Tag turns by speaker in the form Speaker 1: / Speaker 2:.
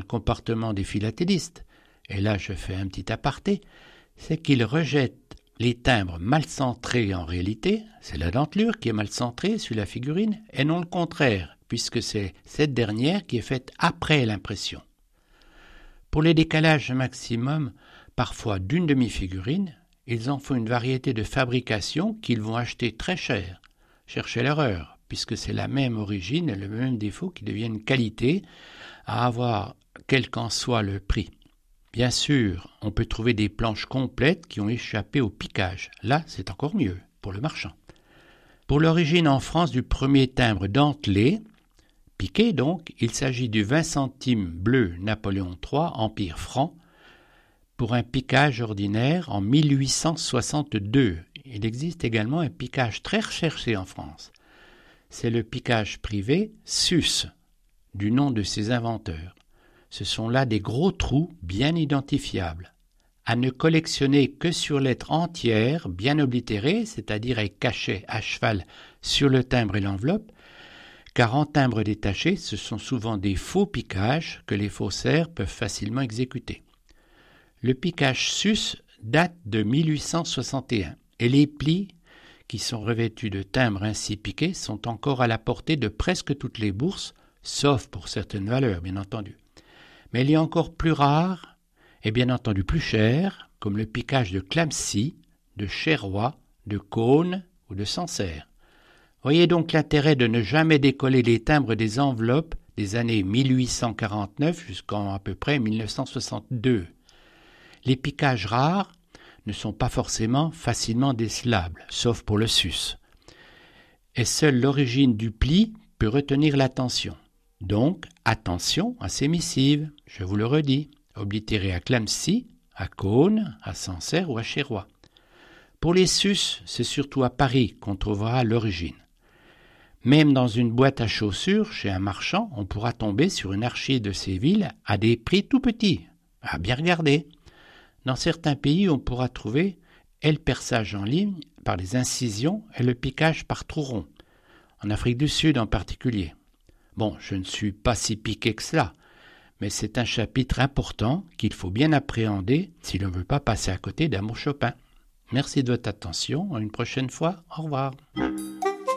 Speaker 1: comportement des philatélistes, et là je fais un petit aparté, c'est qu'ils rejettent les timbres mal centrés en réalité, c'est la dentelure qui est mal centrée sur la figurine, et non le contraire, puisque c'est cette dernière qui est faite après l'impression. Pour les décalages maximum, parfois d'une demi-figurine, ils en font une variété de fabrication qu'ils vont acheter très cher. Cherchez l'erreur, puisque c'est la même origine et le même défaut qui deviennent qualité, à avoir quel qu'en soit le prix. Bien sûr, on peut trouver des planches complètes qui ont échappé au piquage. Là, c'est encore mieux, pour le marchand. Pour l'origine en France du premier timbre dentelé, piqué donc, il s'agit du 20 centimes bleu Napoléon III, Empire franc, pour un piquage ordinaire en 1862. Il existe également un piquage très recherché en France. C'est le piquage privé Sus, du nom de ses inventeurs. Ce sont là des gros trous bien identifiables. À ne collectionner que sur lettres entières, bien oblitérées, c'est-à-dire avec cachet à cheval sur le timbre et l'enveloppe, car en timbre détaché, ce sont souvent des faux piquages que les faussaires peuvent facilement exécuter. Le piquage Sus date de 1861 et les plis qui sont revêtus de timbres ainsi piqués sont encore à la portée de presque toutes les bourses, sauf pour certaines valeurs, bien entendu. Mais il y a encore plus rare et bien entendu plus cher, comme le piquage de Clamecy, de Cherrois, de Caunes ou de Sancerre. Voyez donc l'intérêt de ne jamais décoller les timbres des enveloppes des années 1849 jusqu'en à peu près 1962. Les piquages rares ne sont pas forcément facilement décelables, sauf pour le sus. Et seule l'origine du pli peut retenir l'attention. Donc, attention à ces missives, je vous le redis, oblitérées à Clamecy, à Caunes, à Sancerre ou à Cherrois. Pour les sus, c'est surtout à Paris qu'on trouvera l'origine. Même dans une boîte à chaussures, chez un marchand, on pourra tomber sur une archive de ces villes à des prix tout petits, à bien regarder. Dans certains pays, on pourra trouver et le perçage en ligne par les incisions et le piquage par trous ronds, en Afrique du Sud en particulier. Bon, je ne suis pas si piqué que cela, mais c'est un chapitre important qu'il faut bien appréhender si l'on ne veut pas passer à côté d'un mot Chopin. Merci de votre attention, à une prochaine fois, au revoir.